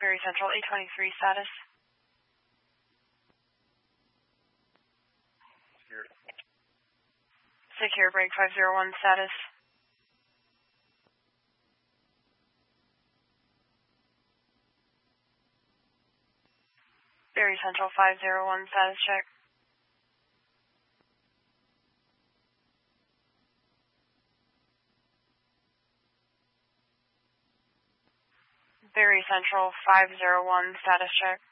Berry Central 823 status. Secure break 501 status. Berry Central 501 status check. Berry Central 501 status check.